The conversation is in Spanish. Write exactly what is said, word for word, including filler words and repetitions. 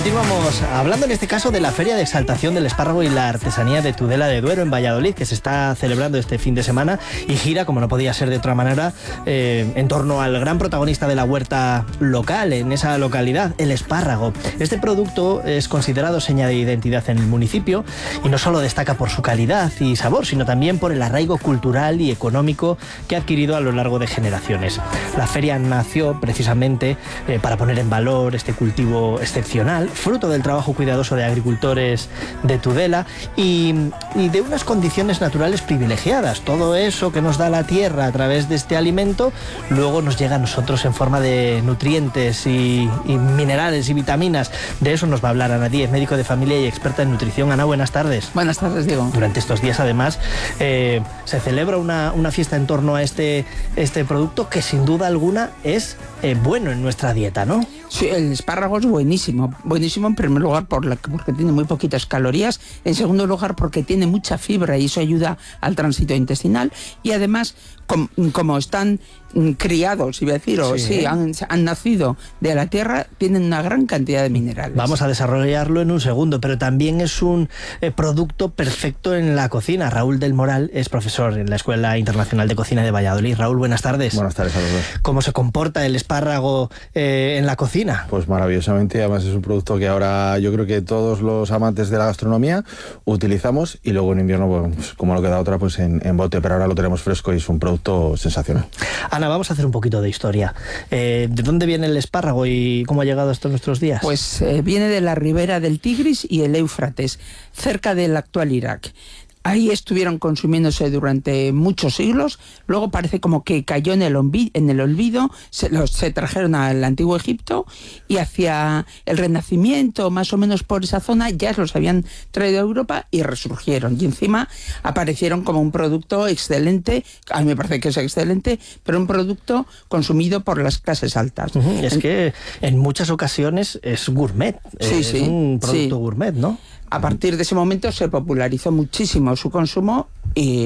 Continuamos hablando en este caso de la Feria de Exaltación del Espárrago y la Artesanía de Tudela de Duero en Valladolid, que se está celebrando este fin de semana y gira, como no podía ser de otra manera, eh, en torno al gran protagonista de la huerta local en esa localidad, el espárrago. Este producto es considerado seña de identidad en el municipio y no solo destaca por su calidad y sabor, sino también por el arraigo cultural y económico que ha adquirido a lo largo de generaciones. La feria nació precisamente eh, para poner en valor este cultivo excepcional, fruto del trabajo cuidadoso de agricultores de Tudela y, y de unas condiciones naturales privilegiadas. Todo eso que nos da la tierra a través de este alimento luego nos llega a nosotros en forma de nutrientes y, y minerales y vitaminas. De eso nos va a hablar Ana Díez, médico de familia y experta en nutrición. Ana, buenas tardes. Buenas tardes, Diego. Durante estos días, además, eh, se celebra una, una fiesta en torno a este, este producto que sin duda alguna es eh, bueno en nuestra dieta, ¿no? Sí, el espárrago es buenísimo. Buenísimo en primer lugar por la, porque tiene muy poquitas calorías, en segundo lugar porque tiene mucha fibra y eso ayuda al tránsito intestinal y además com, como están criados, iba a decir, o sí, sí han, han nacido de la tierra, tienen una gran cantidad de minerales. Vamos a desarrollarlo en un segundo, pero también es un eh, producto perfecto en la cocina. Raúl del Moral es profesor en la Escuela Internacional de Cocina de Valladolid. Raúl, buenas tardes. Buenas tardes a los dos. ¿Cómo se comporta el espárrago eh, en la cocina? Pues maravillosamente, además es un producto que ahora yo creo que todos los amantes de la gastronomía utilizamos y luego en invierno, pues, como no queda otra, pues en, en bote, pero ahora lo tenemos fresco y es un producto sensacional. Ana, vamos a hacer un poquito de historia. Eh, ¿De dónde viene el espárrago y cómo ha llegado hasta nuestros días? Pues eh, viene de la ribera del Tigris y el Éufrates, cerca del actual Irak. Ahí estuvieron consumiéndose durante muchos siglos, luego parece como que cayó en el, en el olvido, se, los, se trajeron al antiguo Egipto y hacia el Renacimiento, más o menos por esa zona, ya los habían traído a Europa y resurgieron. Y encima aparecieron como un producto excelente, a mí me parece que es excelente, pero un producto consumido por las clases altas. Uh-huh. Es en, que en muchas ocasiones es gourmet, sí, es sí, un producto sí. gourmet, ¿no? A partir de ese momento se popularizó muchísimo su consumo y